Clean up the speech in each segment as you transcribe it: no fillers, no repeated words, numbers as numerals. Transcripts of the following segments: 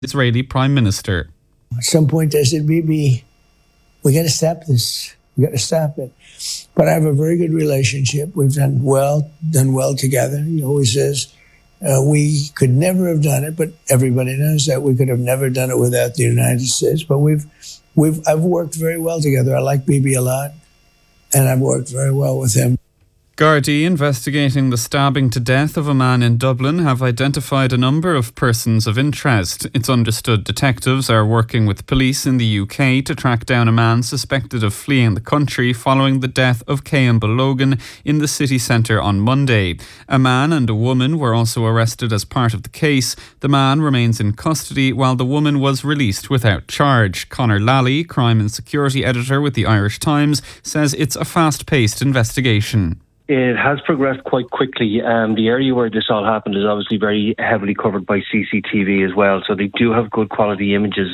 Israeli Prime Minister. At some point I said, Bibi, we got to stop this. We got to stop it. But I have a very good relationship. We've done well together. He always says, we could never have done it, but everybody knows that we could have never done it without the United States. But I've worked very well together. I like Bibi a lot, and I've worked very well with him. Gardaí investigating the stabbing to death of a man in Dublin have identified a number of persons of interest. It's understood detectives are working with police in the UK to track down a man suspected of fleeing the country following the death of Campbell Logan in the city centre on Monday. A man and a woman were also arrested as part of the case. The man remains in custody while the woman was released without charge. Conor Lally, crime and security editor with the Irish Times, says it's a fast-paced investigation. It has progressed quite quickly. The area where this all happened is obviously very heavily covered by CCTV as well. So they do have good quality images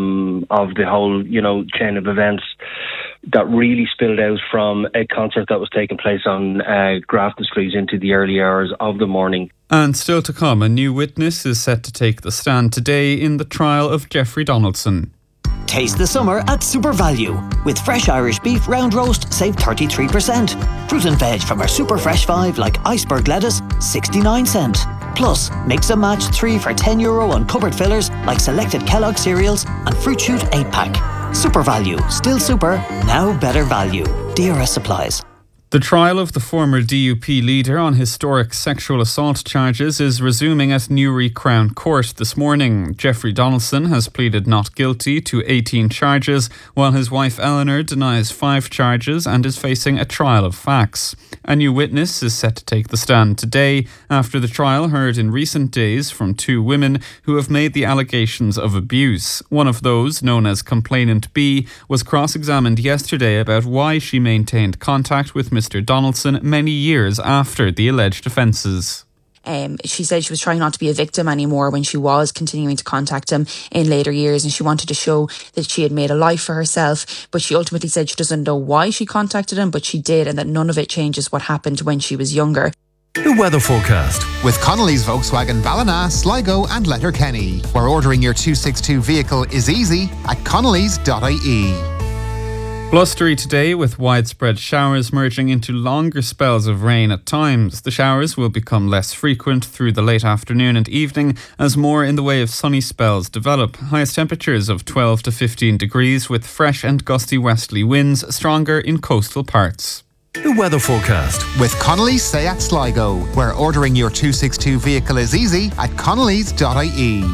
of the whole, chain of events that really spilled out from a concert that was taking place on Grafton Street into the early hours of the morning. And still to come, a new witness is set to take the stand today in the trial of Jeffrey Donaldson. Taste the summer at Super Value. With fresh Irish beef round roast, save 33%. Fruit and veg from our Super Fresh 5 like iceberg lettuce, 69 cent. Plus, mix and match 3 for €10 on cupboard fillers like selected Kellogg cereals and Fruit Shoot 8-pack. Super Value. Still super, now better value. DRS supplies. The trial of the former DUP leader on historic sexual assault charges is resuming at Newry Crown Court this morning. Jeffrey Donaldson has pleaded not guilty to 18 charges, while his wife Eleanor denies 5 charges and is facing a trial of facts. A new witness is set to take the stand today after the trial heard in recent days from 2 women who have made the allegations of abuse. One of those, known as Complainant B, was cross-examined yesterday about why she maintained contact with Mr. Donaldson many years after the alleged offences. She said she was trying not to be a victim anymore when she was continuing to contact him in later years, and she wanted to show that she had made a life for herself, but she ultimately said she doesn't know why she contacted him, but she did, and that none of it changes what happened when she was younger. The weather forecast with Connolly's Volkswagen Ballina, Sligo and Letterkenny, where ordering your 262 vehicle is easy at connellys.ie. Blustery today with widespread showers merging into longer spells of rain at times. The showers will become less frequent through the late afternoon and evening as more in the way of sunny spells develop. Highest temperatures of 12 to 15 degrees with fresh and gusty westerly winds, stronger in coastal parts. The weather forecast with Connolly's Seat Sligo, where ordering your 262 vehicle is easy at connellys.ie.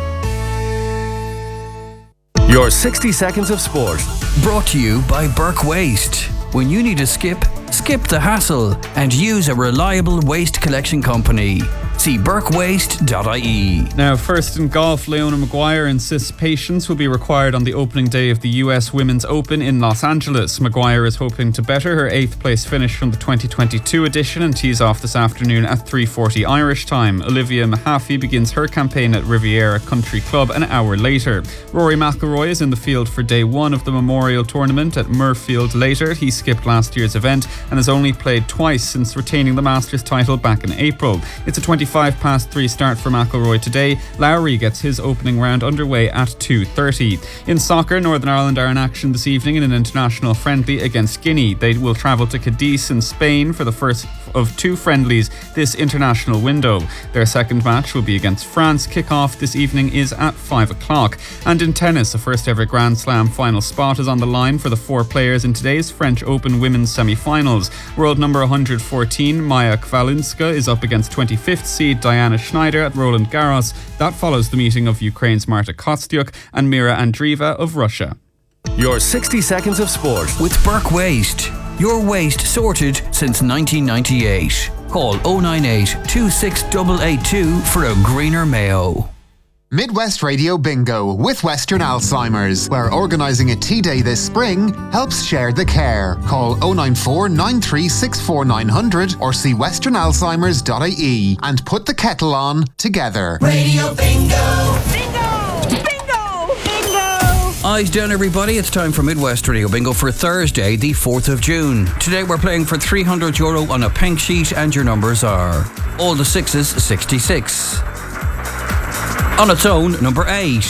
Your 60 seconds of sport, brought to you by Burke Waste. When you need to skip the hassle and use a reliable waste collection company. See burkewaste.ie. Now, first in golf, Leona Maguire insists patience will be required on the opening day of the US Women's Open in Los Angeles. Maguire is hoping to better her 8th place finish from the 2022 edition and tees off this afternoon at 3:40 Irish time. Olivia Mahaffey begins her campaign at Riviera Country Club an hour later. Rory McIlroy is in the field for day 1 of the Memorial Tournament at Murfield later. He skipped last year's event and has only played twice since retaining the Masters title back in April. It's a 3 start for McIlroy today. Lowry gets his opening round underway at 2:30. In soccer, Northern Ireland are in action this evening in an international friendly against Guinea. They will travel to Cadiz in Spain for the first of 2 friendlies this international window. Their second match will be against France. Kick-off this evening is at 5 o'clock. And in tennis, a first ever Grand Slam final spot is on the line for the 4 players in today's French Open women's semi-finals. World number 114, Maja Kvalinska, is up against 25th seed Diana Schneider at Roland Garros. That follows the meeting of Ukraine's Marta Kostyuk and Mira Andreeva of Russia. Your 60 seconds of sport with Burke Waste. Your waste sorted since 1998. Call 098 26882 for a greener Mayo. Midwest Radio Bingo with Western Alzheimer's, where organising a tea day this spring helps share the care. Call 094 9364 900 or see westernalzheimers.ie and put the kettle on together. Radio Bingo! Bingo! Bingo! Bingo! Eyes down, everybody. It's time for Midwest Radio Bingo for Thursday, the 4th of June. Today we're playing for €300 on a pink sheet and your numbers are all the 6s, 66. On its own, number 8.